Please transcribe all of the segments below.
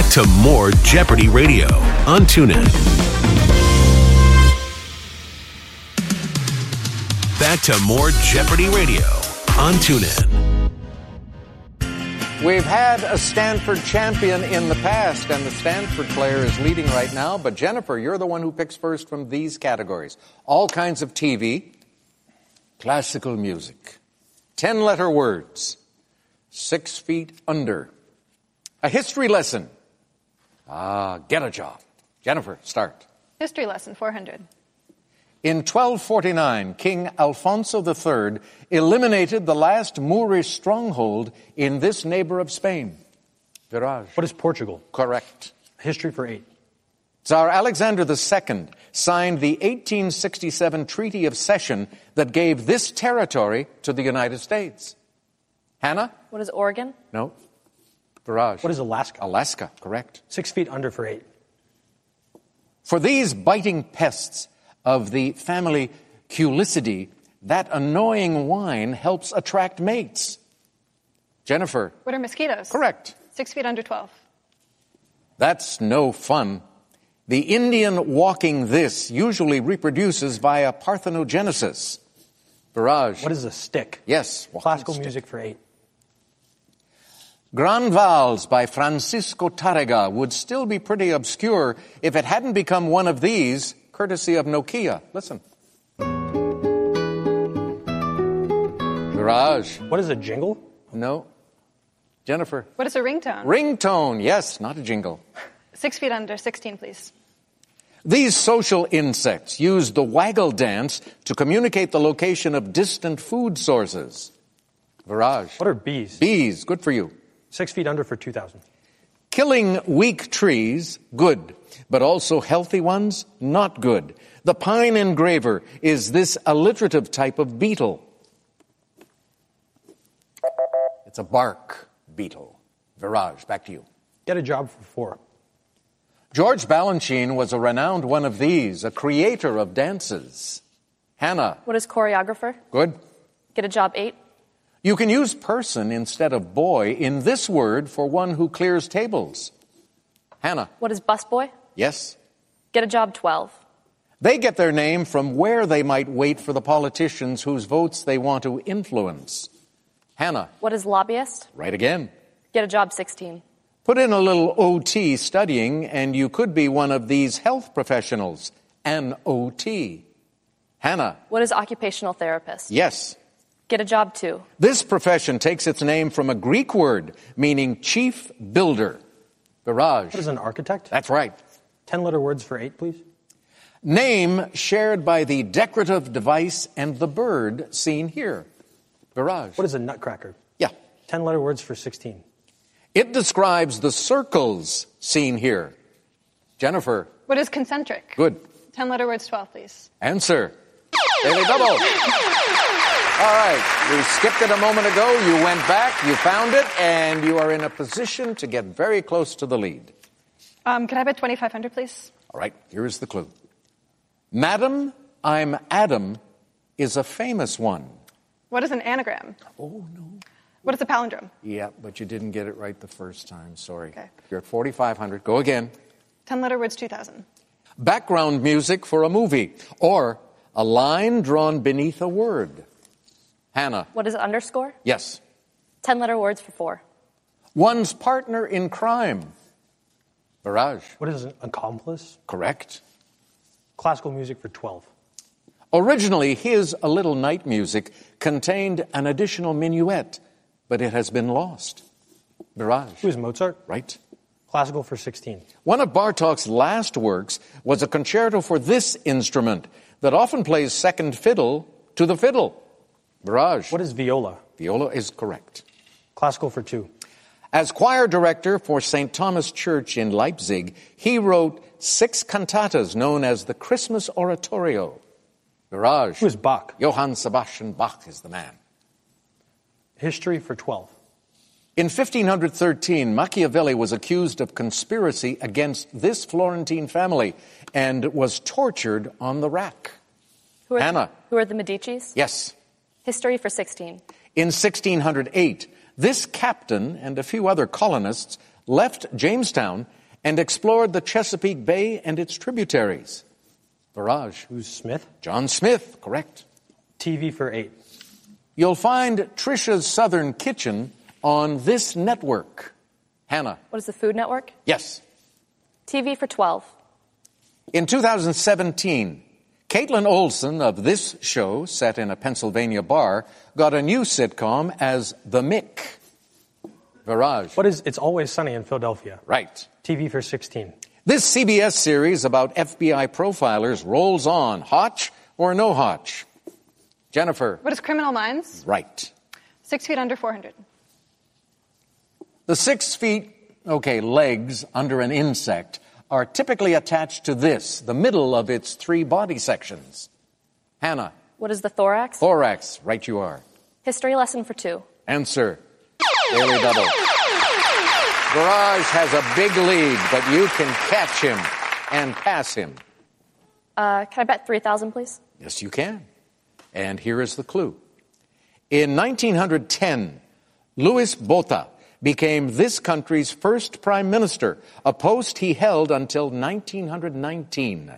to more Jeopardy Radio on TuneIn. Back to more Jeopardy Radio on TuneIn. We've had a Stanford champion in the past, and the Stanford player is leading right now. But Jennifer, you're the one who picks first from these categories. All kinds of TV, classical music, 10-letter words, 6 feet under, a history lesson. Get a job. Jennifer, start. History lesson, 400. In 1249, King Alfonso III eliminated the last Moorish stronghold in this neighbor of Spain. Viraj. What is Portugal? Correct. History for 8. Tsar Alexander II signed the 1867 Treaty of Cession that gave this territory to the United States. Hannah? What is Oregon? No. Viraj. What is Alaska? Alaska, correct. 6 feet under for 8. For these biting pests of the family Culicidae, that annoying whine helps attract mates. Jennifer. What are mosquitoes? Correct. 6 feet under 12. That's no fun. The Indian walking this usually reproduces via parthenogenesis. Viraj. What is a stick? Yes. Classical stick. music for 8. Grand Vals by Francisco Tárrega would still be pretty obscure if it hadn't become one of these, courtesy of Nokia. Listen. Viraj. What is a jingle? No. Jennifer. What is a ringtone? Ringtone, yes, not a jingle. 6 feet under, 16, please. These social insects use the waggle dance to communicate the location of distant food sources. Viraj. What are bees? Bees, good for you. 6 feet under for 2,000. Killing weak trees, good, but also healthy ones, not good. The pine engraver is this alliterative type of beetle. It's a bark beetle. Viraj, back to you. Get a job for 4. George Balanchine was a renowned one of these, a creator of dances. Hannah. What is choreographer? Good. Get a job 8. You can use person instead of boy in this word for one who clears tables. Hannah. What is busboy? Yes. Get a job 12. They get their name from where they might wait for the politicians whose votes they want to influence. Hannah. What is lobbyist? Right again. Get a job 16. Put in a little OT studying and you could be one of these health professionals. An OT. Hannah. What is occupational therapist? Yes. Get a job 2. This profession takes its name from a Greek word meaning chief builder. Viraj. What is an architect? That's right. 10-letter words for 8, please. Name shared by the decorative device and the bird seen here. Viraj. What is a nutcracker? Yeah. 10-letter words for 16. It describes the circles seen here. Jennifer. What is concentric? Good. 10-letter words, 12, please. Answer. Daily double. All right. We skipped it a moment ago. You went back, you found it, and you are in a position to get very close to the lead. Can I bet 2,500, please? All right. Here is the clue. Madam, I'm Adam is a famous one. What is an anagram? Oh, no. What is a palindrome? Yeah, but you didn't get it right the first time. Sorry. Okay. You're at 4,500. Go again. 10-letter words, 2,000. Background music for a movie or a line drawn beneath a word. Hannah. What is underscore? Yes. 10-letter words for 4. One's partner in crime. Viraj. What is an accomplice? Correct. Classical music for 12. Originally, his A Little Night Music contained an additional minuet, but it has been lost. Viraj. Who is Mozart? Right. Classical for 16. One of Bartók's last works was a concerto for this instrument that often plays second fiddle to the fiddle. Viraj. What is viola? Viola is correct. Classical for 2. As choir director for St. Thomas Church in Leipzig, he wrote 6 cantatas known as the Christmas Oratorio. Viraj. Who is Bach? Johann Sebastian Bach is the man. History for 12. In 1513, Machiavelli was accused of conspiracy against this Florentine family and was tortured on the rack. Hannah. Who are the Medicis? Yes. History for 16. In 1608, this captain and a few other colonists left Jamestown and explored the Chesapeake Bay and its tributaries? Viraj. Who's Smith? John Smith, correct. TV for 8. You'll find Trisha's Southern Kitchen on this network. Hannah. What is the Food Network? Yes. TV for 12. In 2017, Caitlin Olsen of this show, set in a Pennsylvania bar, got a new sitcom as The Mick. Viraj. What is It's Always Sunny in Philadelphia? Right. TV for 16. This CBS series about FBI profilers rolls on. Hotch or no Hotch? Jennifer. What is Criminal Minds? Right. 6 feet under 400. The 6 feet, legs under an insect are typically attached to this, the middle of its 3 body sections. Hannah. What is the thorax? Thorax. Right you are. History lesson for 2. Answer. Daily double. Viraj has a big lead, but you can catch him and pass him. Can I bet 3,000, please? Yes, you can. And here is the clue. In 1910, Luis Bota became this country's first prime minister, a post he held until 1919.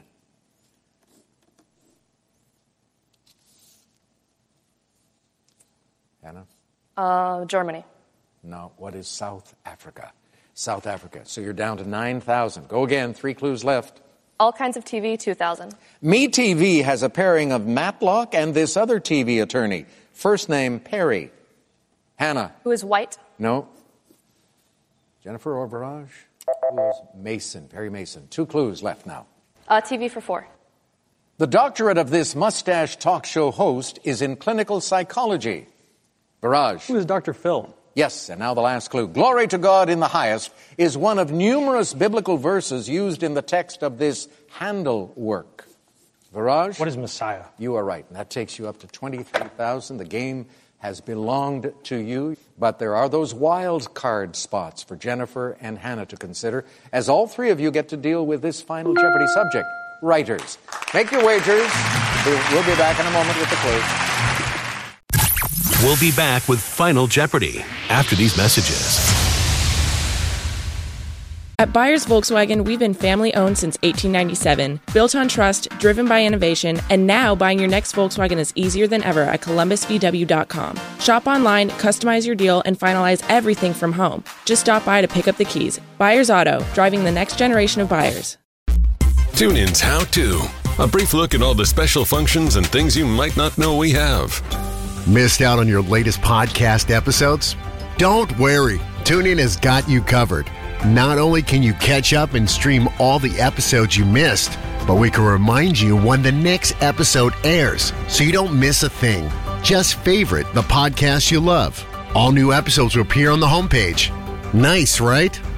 Hannah? Germany. No, what is South Africa? South Africa. So you're down to 9,000. Go again, 3 clues left. All Kinds of TV, 2,000. MeTV has a pairing of Matlock and this other TV attorney. First name, Perry. Hannah. Who is white? No. Jennifer or Viraj? Who is Mason? Perry Mason. 2 clues left now. TV for 4. The doctorate of this mustache talk show host is in clinical psychology. Viraj. Who is Dr. Phil? Yes, and now the last clue. Glory to God in the highest is one of numerous biblical verses used in the text of this Handel work. Viraj? What is Messiah? You are right, and that takes you up to 23,000. The game has belonged to you, but there are those wild card spots for Jennifer and Hannah to consider, as all 3 of you get to deal with this final Jeopardy subject, writers. Make your wagers. We'll be back in a moment with the clue. We'll be back with Final Jeopardy after these messages. At Byers Volkswagen, we've been family-owned since 1897, built on trust, driven by innovation, and now buying your next Volkswagen is easier than ever at ColumbusVW.com. Shop online, customize your deal, and finalize everything from home. Just stop by to pick up the keys. Byers Auto, driving the next generation of buyers. TuneIn's How To. A brief look at all the special functions and things you might not know we have. Missed out on your latest podcast episodes? Don't worry. TuneIn has got you covered. Not only can you catch up and stream all the episodes you missed, but we can remind you when the next episode airs so you don't miss a thing. Just favorite the podcast you love. All new episodes will appear on the homepage. Nice, right?